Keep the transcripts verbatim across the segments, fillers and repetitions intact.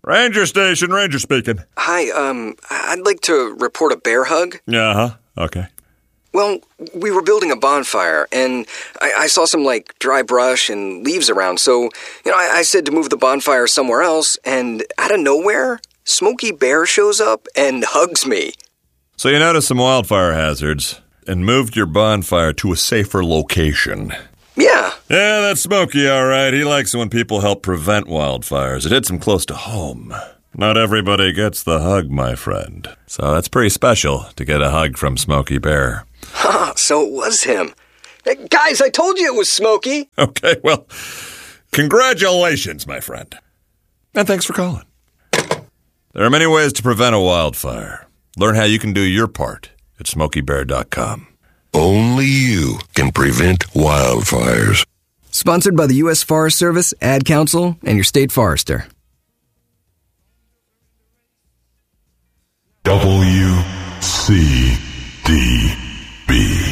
Ranger station, Ranger speaking. Hi, um, I'd like to report a bear hug. Uh-huh, okay. Well, we were building a bonfire, and I, I saw some, like, dry brush and leaves around, so, you know, I, I said to move the bonfire somewhere else, and out of nowhere, Smokey Bear shows up and hugs me. So you noticed some wildfire hazards and moved your bonfire to a safer location. Yeah. Yeah, that's Smokey, all right. He likes it when people help prevent wildfires. It hits him close to home. Not everybody gets the hug, my friend. So that's pretty special to get a hug from Smokey Bear. Ha, so it was him. Hey, guys, I told you it was Smokey. Okay, well, congratulations, my friend. And thanks for calling. There are many ways to prevent a wildfire. Learn how you can do your part at smokey bear dot com. Only you can prevent wildfires. Sponsored by the U S Forest Service, Ad Council, and your state forester. W C D B.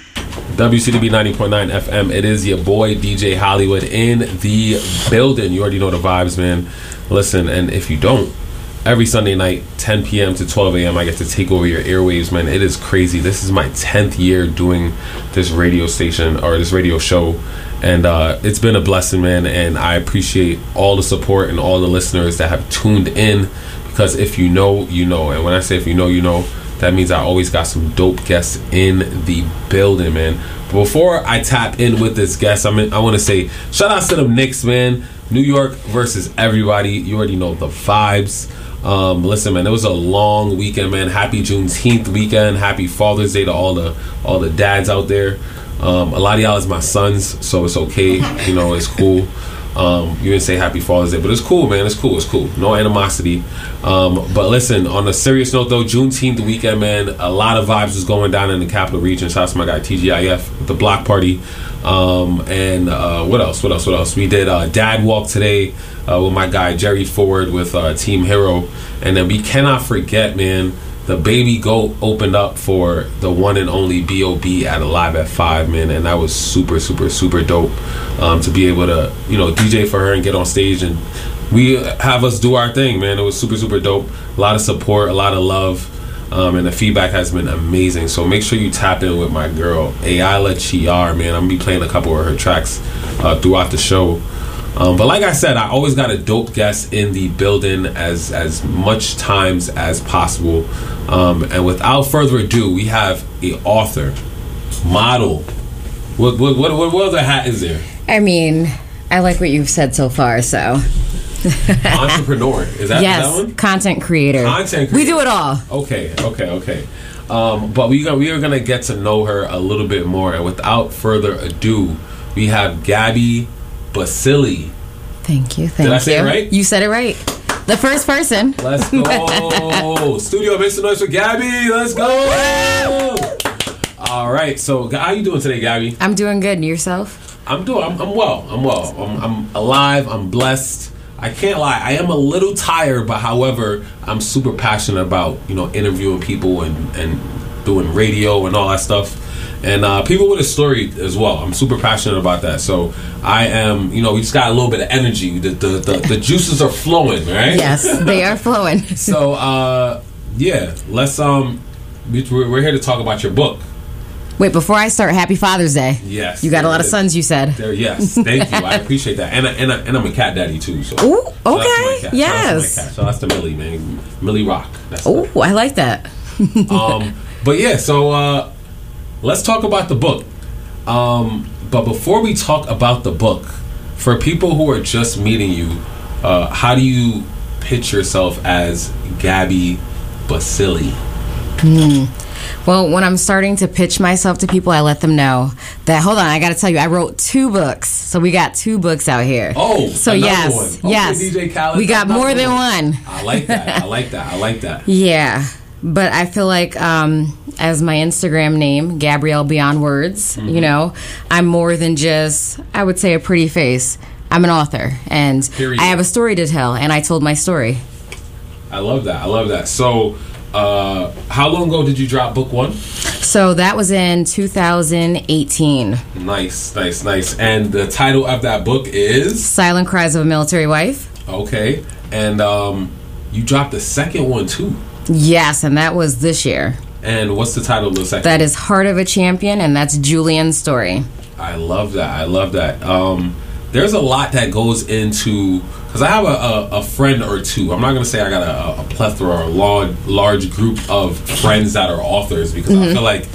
W C D B ninety point nine F M. It is your boy D J Hollywood in the building. You already know the vibes, man. Listen, and if you don't, every Sunday night, ten p.m. to twelve a.m., I get to take over your airwaves, man. It is crazy. This is my tenth year doing this radio station or this radio show, and uh, it's been a blessing, man. And I appreciate all the support and all the listeners that have tuned in, because if you know, you know. And when I say if you know, you know, that means I always got some dope guests in the building, man. But before I tap in with this guest, I mean, I want to say shout out to them Knicks, man. New York versus everybody. You already know the vibes. Um, listen, man, it was a long weekend, man. Happy Juneteenth weekend. Happy Father's Day to all the all the dads out there. Um, a lot of y'all is my sons, so it's okay. You know, it's cool. Um, you didn't say Happy Father's Day, but it's cool, man. It's cool. It's cool. No animosity. Um, but listen, on a serious note, though, Juneteenth weekend, man, a lot of vibes was going down in the capital region. Shout out to my guy T G I F with the block party. Um, and uh, what else? What else? What else? We did uh, Dad Walk today uh, with my guy Jerry Ford with uh, Team Hero. And then we cannot forget, man, the Baby Goat opened up for the one and only B O B at Alive at five, man, and that was super, super, super dope um, to be able to, you know, D J for her and get on stage and we have us do our thing, man. It was super, super dope. A lot of support, a lot of love, um, and the feedback has been amazing. So make sure you tap in with my girl, Ayala Chiar, man. I'm going to be playing a couple of her tracks uh, throughout the show. Um, but like I said, I always got a dope guest in the building as as much times as possible. Um, and without further ado, we have a author, model. What what what what other hat is there? I mean, I like what you've said so far. So, entrepreneur, is that, yes, is that one? Content creator. Content creator. We do it all. Okay, okay, okay. Um, but we we are gonna get to know her a little bit more. And without further ado, we have Gabby Basili. Thank you. Thank Did I you. say it right? You said it right. The first person. Let's go. Studio, make some noise for Gabby. Let's go. All right. So, how you doing today, Gabby? I'm doing good. And yourself? I'm doing. I'm, I'm well. I'm well. I'm, I'm alive. I'm blessed. I can't lie. I am a little tired, but however, I'm super passionate about, you know, interviewing people and and doing radio and all that stuff. And uh, people with a story as well. I'm super passionate about that. So I am, you know, we just got a little bit of energy. The the, the, the juices are flowing, right? Yes, they are flowing. So, uh, yeah, let's, um, we're here to talk about your book. Wait, before I start, Happy Father's Day. Yes. You got a lot of sons, you said. There, yes, thank you. I appreciate that. And, I, and, I, and I'm a cat daddy, too. So. Ooh, So okay, that's yes. So that's to Millie, man. Millie Rock. That's Oh, I like that. um, but yeah, so uh, let's talk about the book. Um, but before we talk about the book, for people who are just meeting you, uh, how do you pitch yourself as Gabby Basili? Hmm. Well, when I'm starting to pitch myself to people, I let them know that, hold on, I got to tell you, I wrote two books. So we got two books out here. Oh, so another yes, one. Okay, yes. D J Khaled, we got more than one. one. I like that. I like that. I like that. Yeah. But I feel like, um, as my Instagram name, Gabrielle Beyond Words, mm-hmm. you know, I'm more than just, I would say, a pretty face. I'm an author, and Period. I have a story to tell, and I told my story. I love that. I love that. So, uh, how long ago did you drop book one? So that was in two thousand eighteen. Nice, nice, nice. And the title of that book is? Silent Cries of a Military Wife. Okay, and um, you dropped the second one too. Yes, and that was this year. And what's the title of the second? That is Heart of a Champion, and that's Julian's story. I love that. I love that. Um, there's a lot that goes into, because I have a, a, a friend or two. I'm not going to say I got a, a plethora or a large, large group of friends that are authors, because mm-hmm. I feel like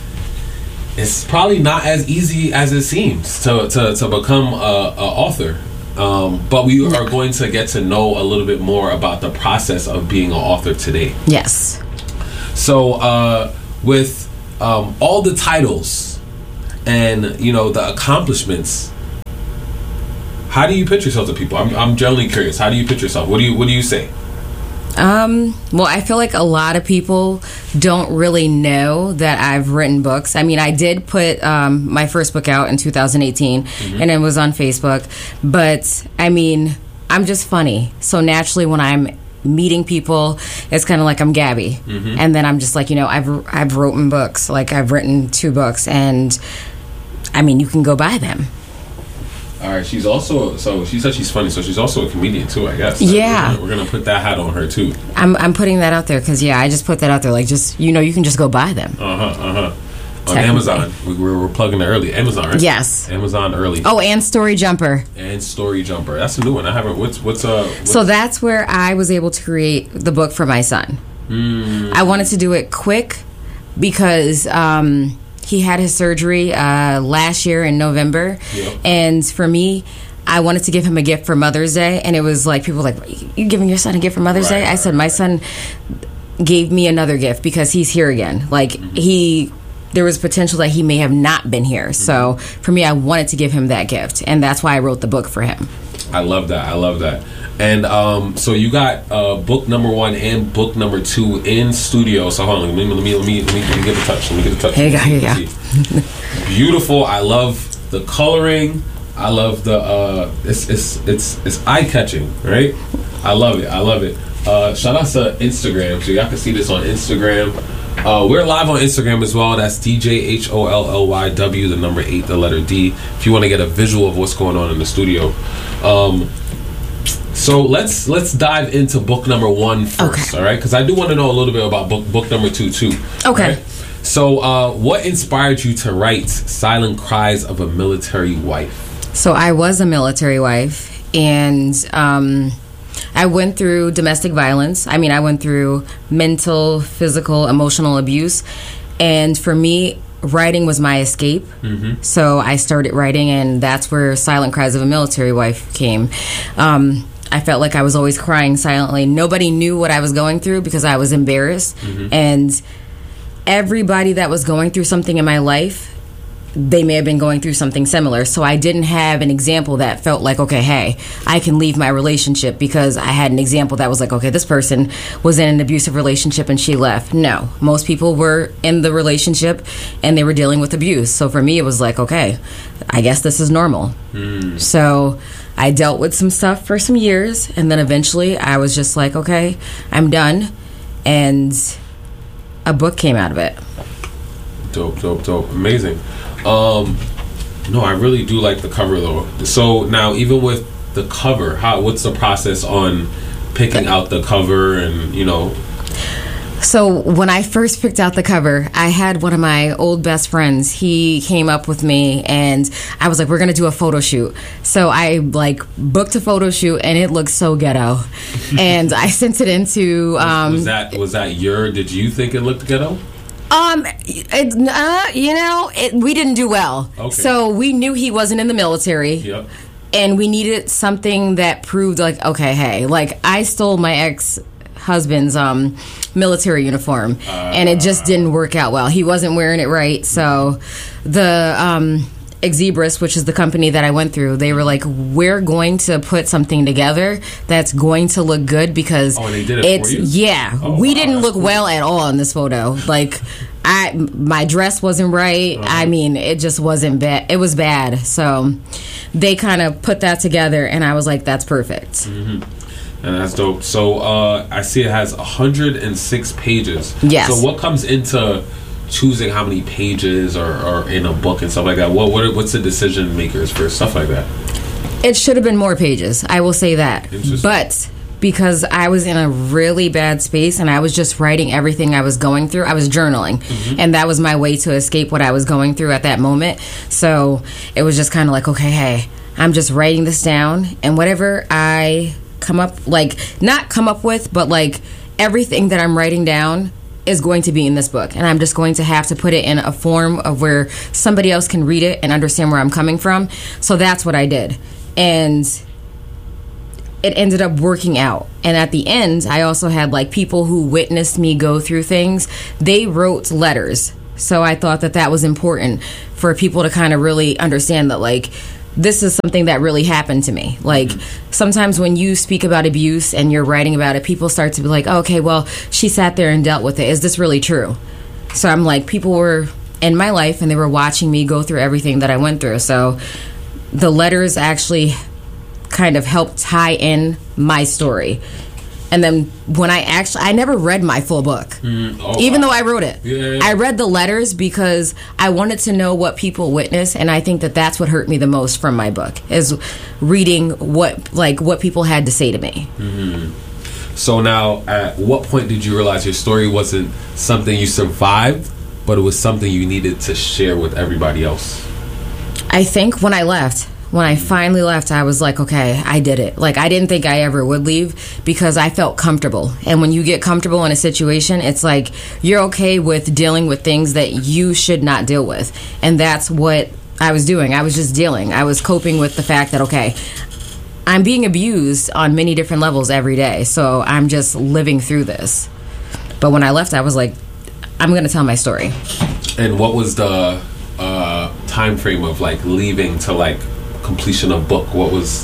it's probably not as easy as it seems to to, to become a, a author. Um, but we are going to get to know a little bit more about the process of being an author today. Yes. So uh, with um, all the titles and, you know, the accomplishments, how do you pitch yourself to people? I'm, I'm generally curious. How do you pitch yourself? What do you What do you say? Um, well, I feel like a lot of people don't really know that I've written books. I mean, I did put um, my first book out in two thousand eighteen, mm-hmm. and it was on Facebook. But, I mean, I'm just funny. So naturally, when I'm meeting people, it's kind of like I'm Gabby. Mm-hmm. And then I'm just like, you know, I've I've written books. Like, I've written two books. And, I mean, you can go buy them. All right, she's also, so she said she's funny, so she's also a comedian too, I guess. Yeah. We're gonna, we're gonna put that hat on her too. I'm I'm putting that out there because, yeah, I just put that out there. Like, just, you know, you can just go buy them. Uh-huh, uh-huh. On Amazon. We were, we're plugging it early. Amazon, right? Yes. Amazon early. Oh, and Story Jumper. And Story Jumper. That's a new one. I haven't, what's, what's, uh... What's, so that's where I was able to create the book for my son. Mm. I wanted to do it quick because, um... he had his surgery uh, last year in November. Yep. And for me, I wanted to give him a gift for Mother's Day. And it was like, people were like, you giving your son a gift for Mother's right, Day? I said, my son gave me another gift because he's here again. Like, mm-hmm. he, there was potential that he may have not been here. Mm-hmm. So for me, I wanted to give him that gift. And that's why I wrote the book for him. I love that. I love that. And um, so you got uh, book number one and book number two in studio. So hold on, let me let me let me, let me, let me get the touch. Let me get the touch. Here you go. Here you go. Beautiful. I love the coloring. I love the. Uh, it's it's it's it's eye catching, right? I love it. I love it. Uh, shout out to Instagram. So y'all can see this on Instagram. Uh, we're live on Instagram as well. That's D J H O L L Y W, the number eight, the letter D. If you want to get a visual of what's going on in the studio. Um, so let's let's dive into book number one first, okay. All right? Because I do want to know a little bit about book book number two too. Okay. Right? So, uh, what inspired you to write "Silent Cries of a Military Wife"? So I was a military wife, and um, I went through domestic violence. I mean, I went through mental, physical, emotional abuse, and for me, writing was my escape. Mm-hmm. So I started writing, and that's where Silent Cries of a Military Wife came. Um, I felt like I was always crying silently. Nobody knew what I was going through because I was embarrassed. Mm-hmm. And everybody that was going through something in my life, they may have been going through something similar. So I didn't have an example that felt like, okay, hey, I can leave my relationship because I had an example that was like, okay, this person was in an abusive relationship and she left. No, most people were in the relationship and they were dealing with abuse. So for me, it was like, okay, I guess this is normal. Mm. So I dealt with some stuff for some years, and then eventually I was just like, okay, I'm done. And a book came out of it. Dope, dope, dope. Amazing. Um, no, I really do like the cover though. So now, even with the cover, how what's the process on picking out the cover and, you know? So when I first picked out the cover, I had one of my old best friends. He came up with me and I was like, we're going to do a photo shoot. So I like booked a photo shoot and it looked so ghetto. And I sent it into... Um, was, was that was that your... Did you think it looked ghetto? Um, it, uh, you know, it, we didn't do well. Okay. So we knew he wasn't in the military. Yep. And we needed something that proved like, okay, hey, like I stole my ex-husband's um, military uniform. Uh, and it just didn't work out well. He wasn't wearing it right. So the... Um, Exebris, which is the company that I went through, they were like, we're going to put something together that's going to look good because oh, and they did it it's for you? Yeah, oh, we wow, didn't look cool. well at all in this photo. Like, I my dress wasn't right. Uh-huh. I mean, it just wasn't bad. It was bad. So they kind of put that together, and I was like, that's perfect. Mm-hmm. And that's dope. So uh, I see it has one hundred six pages. Yes. So what comes into choosing how many pages are, are in a book and stuff like that? What, what are, what's the decision makers for stuff like that? It should have been more pages. I will say that. Interesting. But because I was in a really bad space and I was just writing everything I was going through, I was journaling. Mm-hmm. And that was my way to escape what I was going through at that moment. So it was just kind of like, okay, hey, I'm just writing this down. And whatever I come up, like, not come up with, but like everything that I'm writing down is going to be in this book, and I'm just going to have to put it in a form of where somebody else can read it and understand where I'm coming from. So that's what I did, and it ended up working out. And at the end, I also had like people who witnessed me go through things. They wrote letters, so I thought that that was important for people to kind of really understand that, like, this is something that really happened to me. Like, mm-hmm. sometimes when you speak about abuse and you're writing about it, people start to be like, oh, okay, well, she sat there and dealt with it. Is this really true? So I'm like, people were in my life and they were watching me go through everything that I went through. So the letters actually kind of helped tie in my story. And then when I actually, I never read my full book, mm, oh, even wow. though I wrote it. Yeah, yeah. I read the letters because I wanted to know what people witnessed, and I think that that's what hurt me the most from my book, is reading what like what people had to say to me. Mm-hmm. So now, at what point did you realize your story wasn't something you survived, but it was something you needed to share with everybody else? I think when I left. When I finally left, I was like, okay, I did it. Like, I didn't think I ever would leave because I felt comfortable. And when you get comfortable in a situation, it's like you're okay with dealing with things that you should not deal with. And that's what I was doing. I was just dealing. I was coping with the fact that, okay, I'm being abused on many different levels every day. So I'm just living through this. But when I left, I was like, I'm going to tell my story. And what was the uh, time frame of, like, leaving to, like, completion of book? What was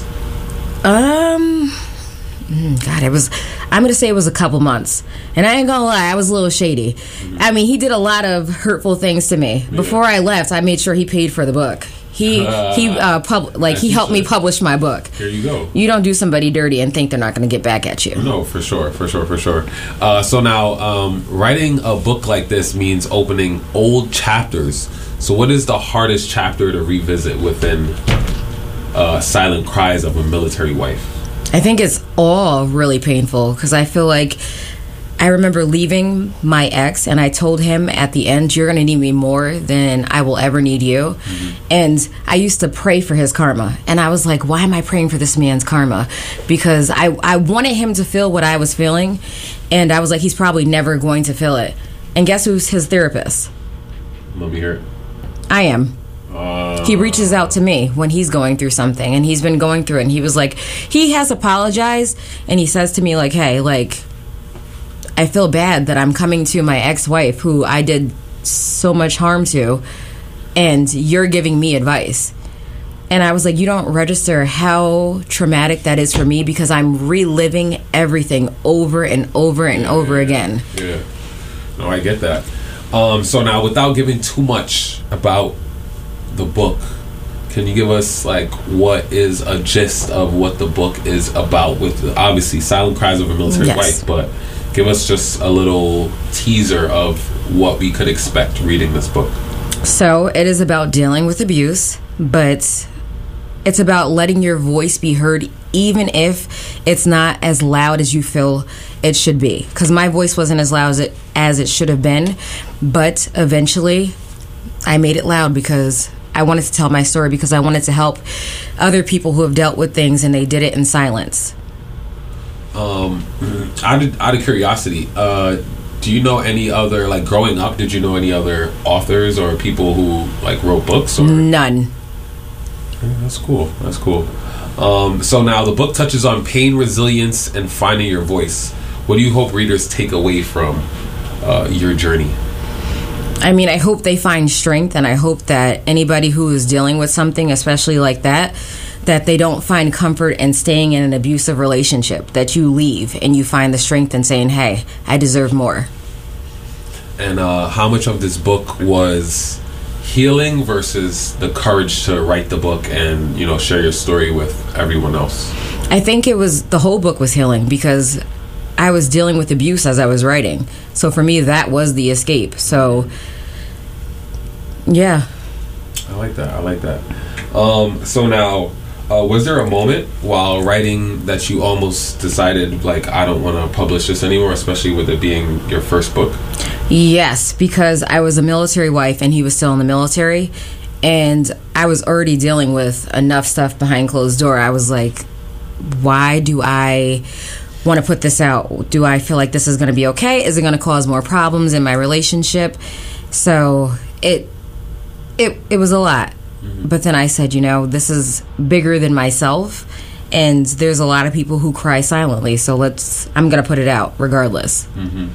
um God, it was I'm gonna say it was a couple months, and I ain't gonna lie, I was a little shady. mm-hmm. I mean, he did a lot of hurtful things to me. Yeah. Before I left, I made sure he paid for the book. He uh, he uh pub like he helped me publish my book. Here you go. You don't do somebody dirty and think they're not going to get back at you. No, for sure, for sure, for sure. Uh, so now, um, writing a book like this means opening old chapters. So what is the hardest chapter to revisit within Uh, Silent Cries of a Military Wife? I think it's all really painful because I feel like I remember leaving my ex and I told him at the end, you're going to need me more than I will ever need you. Mm-hmm. And I used to pray for his karma. And I was like, why am I praying for this man's karma? Because I, I wanted him to feel what I was feeling. And I was like, he's probably never going to feel it. And guess who's his therapist? Let me hear it. I am. Uh, he reaches out to me when he's going through something, and he's been going through it, and he was like, he has apologized, and he says to me, like, hey, like, I feel bad that I'm coming to my ex-wife who I did so much harm to, and you're giving me advice. And I was like, you don't register how traumatic that is for me, because I'm reliving everything over and over and yeah, over yeah, again. Yeah. No, I get that. Um, so now, without giving too much about the book, can you give us, like, what is a gist of what the book is about? With obviously Silent Cries of a Military yes. Wife, but give us just a little teaser of what we could expect reading this book. So it is about dealing with abuse, but it's about letting your voice be heard, even if it's not as loud as you feel it should be. Because my voice wasn't as loud as it, as it should have been, but eventually I made it loud because I wanted to tell my story, because I wanted to help other people who have dealt with things and they did it in silence. Um, out of, out of curiosity, uh, do you know any other, like, growing up, did you know any other authors or people who, like, wrote books? Or? None. Yeah, that's cool. That's cool. Um, so now the book touches on pain, resilience, and finding your voice. What do you hope readers take away from uh, your journey? I mean, I hope they find strength, and I hope that anybody who is dealing with something, especially like that, that they don't find comfort in staying in an abusive relationship, that you leave and you find the strength in saying, hey, I deserve more. And uh, how much of this book was healing versus the courage to write the book and, you know, share your story with everyone else? I think it was, the whole book was healing, because I was dealing with abuse as I was writing. So for me, that was the escape. So, yeah. I like that. I like that. Um, so now, Uh, was there a moment while writing that you almost decided, like, I don't want to publish this anymore, especially with it being your first book? Yes, because I was a military wife and he was still in the military, and I was already dealing with enough stuff behind closed door. I was like, why do I want to put this out? Do I feel like this is going to be okay? Is it going to cause more problems in my relationship? So it it it was a lot. Mm-hmm. But then I said, you know, this is bigger than myself, and there's a lot of people who cry silently. So let's I'm going to put it out regardless. Mm-hmm.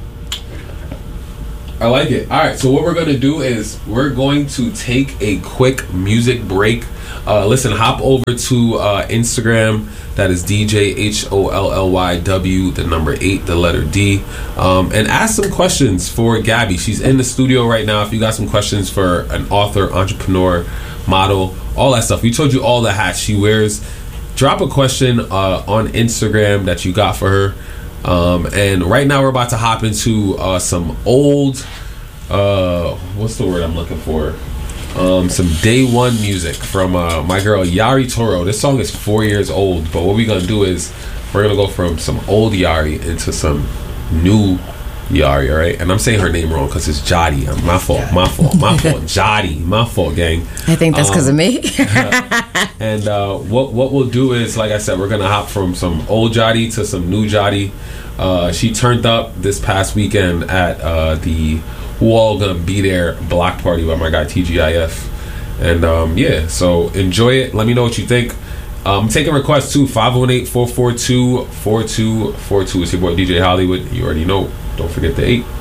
I like it. All right, so what we're going to do is we're going to take a quick music break. Uh, listen, hop over to uh, Instagram. That is D J H O L L Y W, the number eight, the letter D. Um, and ask some questions for Gabby. She's in the studio right now. If you got some questions for an author, entrepreneur, model, all that stuff. We told you all the hats she wears. Drop a question uh, on Instagram that you got for her. Um, and right now we're about to hop into uh, some old, uh, what's the word I'm looking for? Um, some day one music from uh, my girl Yari Toro. This song is four years old, but what we're gonna do is we're gonna go from some old Yari into some new Yari, all right? And I'm saying her name wrong because it's Jody. My fault, my fault, my fault. Jody, my fault, gang. I think that's because um, of me. And uh, what what we'll do is, like I said, we're gonna hop from some old Jody to some new Jody. Uh, she turned up this past weekend at uh, the Who All Gonna Be There block party by my guy T G I F. And um, yeah, so enjoy it. Let me know what you think. I'm um, taking requests too. five one eight, four four two, four two four two. It's your boy D J Hollywood. You already know. Don't forget the eight.